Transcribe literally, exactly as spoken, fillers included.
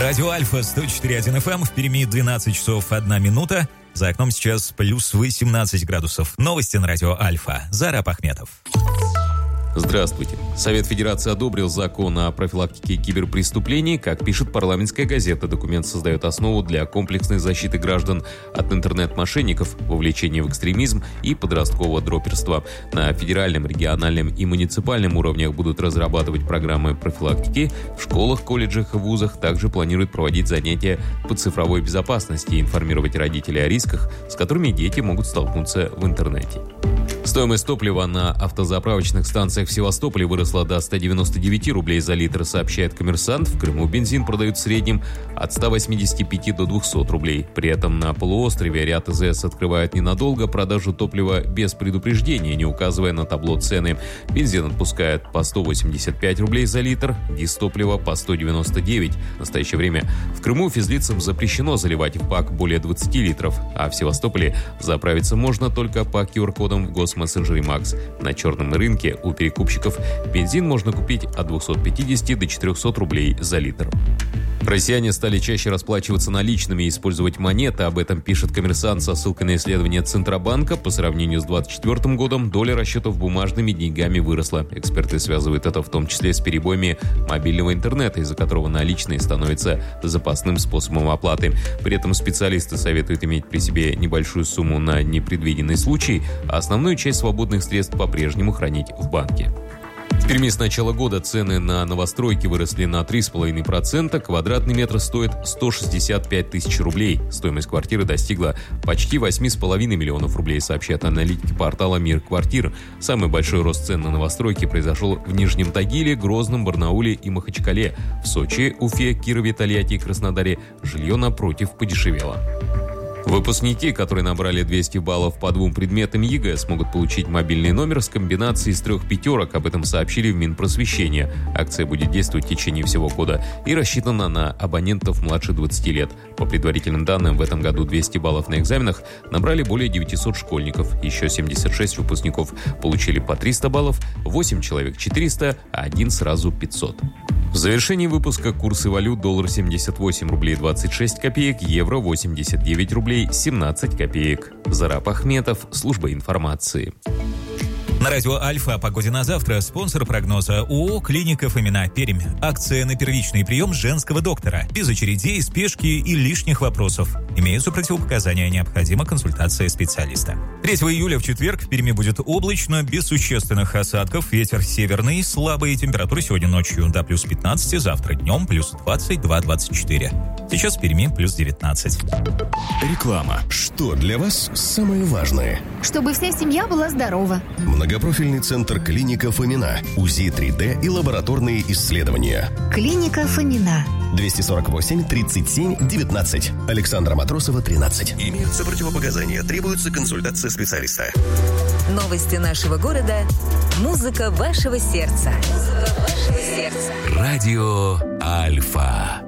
Радио Альфа сто четыре и один эф эм, в Перми двенадцать часов одна минута. За окном сейчас плюс восемнадцать градусов. Новости на Радио Альфа. Зараб Ахметов. Здравствуйте. Совет Федерации одобрил закон о профилактике киберпреступлений. Как пишет парламентская газета, документ создает основу для комплексной защиты граждан от интернет-мошенников, вовлечения в экстремизм и подросткового дроперства. На федеральном, региональном и муниципальном уровнях будут разрабатывать программы профилактики. В школах, колледжах и вузах также планируют проводить занятия по цифровой безопасности и информировать родителей о рисках, с которыми дети могут столкнуться в интернете. Стоимость топлива на автозаправочных станциях в Севастополе выросла до ста девяноста девяти рублей за литр, сообщает «Коммерсант». В Крыму бензин продают в среднем от ста восьмидесяти пяти до двухсот рублей. При этом на полуострове ряд АЗС открывает ненадолго продажу топлива без предупреждения, не указывая на табло цены. Бензин отпускают по сто восемьдесят пять рублей за литр, дизтопливо по сто девяносто девять. В настоящее время в Крыму физлицам запрещено заливать в бак более двадцати литров, а в Севастополе заправиться можно только по ку ар кодам в госмессенджере Макс. На черном рынке у перекупщиков бензин можно купить от двухсот пятидесяти до четырехсот рублей за литр. Россияне стали чаще расплачиваться наличными и использовать монеты. Об этом пишет «Коммерсант» со ссылкой на исследование Центробанка. По сравнению с двадцать четвёртым годом доля расчетов бумажными деньгами выросла. Эксперты связывают это в том числе с перебоями мобильного интернета, из-за которого наличные становятся запасным способом оплаты. При этом специалисты советуют иметь при себе небольшую сумму на непредвиденный случай, а основную часть свободных средств по-прежнему хранить в банке. В Перми с начала года цены на новостройки выросли на три целых пять десятых процента. Квадратный метр стоит сто шестьдесят пять тысяч рублей. Стоимость квартиры достигла почти восемь целых пять десятых миллионов рублей, сообщают аналитики портала «Мир квартир». Самый большой рост цен на новостройки произошел в Нижнем Тагиле, Грозном, Барнауле и Махачкале. В Сочи, Уфе, Кирове, Тольятти и Краснодаре жилье, напротив, подешевело. Выпускники, которые набрали двести баллов по двум предметам ЕГЭ, смогут получить мобильный номер с комбинацией из трех пятерок. Об этом сообщили в Минпросвещения. Акция будет действовать в течение всего года и рассчитана на абонентов младше двадцати лет. По предварительным данным, в этом году двести баллов на экзаменах набрали более девятисот школьников. Еще семьдесят шесть выпускников получили по триста баллов, восемь человек четыреста, а один сразу пятьсот. В завершении выпуска курсы валют: доллар семьдесят восемь рублей двадцать шесть копеек, евро восемьдесят девять рублей семнадцать копеек. Зараб Ахметов, служба информации. На Радио Альфа о погоде на завтра. Спонсор прогноза ООО «Клиника Фомина», Пермь. Акция на первичный прием женского доктора. Без очередей, спешки и лишних вопросов. Имеются противопоказания, необходима консультация специалиста. третьего июля в четверг в Перми будет облачно, без существенных осадков. Ветер северный, слабые температуры сегодня ночью до плюс пятнадцати, завтра днем плюс двадцать два - двадцать четыре. Сейчас в Перми плюс девятнадцать. Реклама. Что для вас самое важное? Чтобы вся семья была здорова. Многопрофильный центр «Клиника Фомина». УЗИ три дэ и лабораторные исследования. Клиника Фомина. двести сорок восемь тридцать семь девятнадцать. Александра Матросова, тринадцать. Имеются противопоказания. Требуется консультация специалиста. Новости нашего города. Музыка вашего сердца. Музыка вашего сердца. Радио Альфа.